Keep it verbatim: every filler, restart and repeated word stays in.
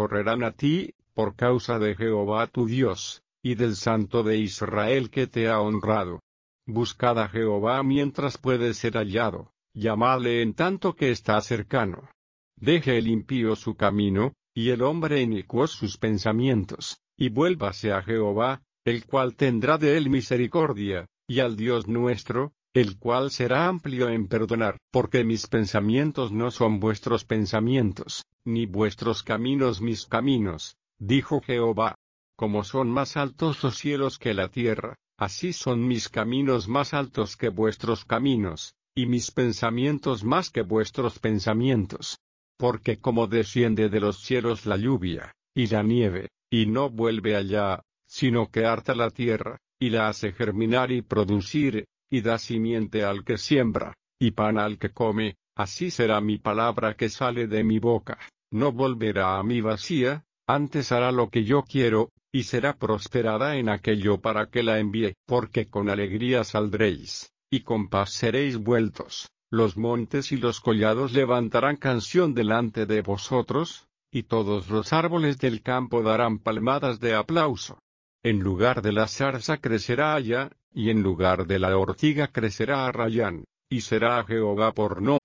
correrán a ti, por causa de Jehová tu Dios, y del Santo de Israel que te ha honrado. Buscad a Jehová mientras puede ser hallado, llamadle en tanto que está cercano. Deje el impío su camino, y el hombre inicuo sus pensamientos, y vuélvase a Jehová, el cual tendrá de él misericordia, y al Dios nuestro, el cual será amplio en perdonar, porque mis pensamientos no son vuestros pensamientos, ni vuestros caminos mis caminos, dijo Jehová. Como son más altos los cielos que la tierra, así son mis caminos más altos que vuestros caminos, y mis pensamientos más que vuestros pensamientos. Porque como desciende de los cielos la lluvia, y la nieve, y no vuelve allá, sino que harta la tierra, y la hace germinar y producir, y da simiente al que siembra, y pan al que come, así será mi palabra que sale de mi boca, no volverá a mí vacía, antes hará lo que yo quiero, y será prosperada en aquello para que la envíe, porque con alegría saldréis, y con paz seréis vueltos. Los montes y los collados levantarán canción delante de vosotros, y todos los árboles del campo darán palmadas de aplauso. En lugar de la zarza crecerá haya, y en lugar de la ortiga crecerá arrayán, y será a Jehová por nombre.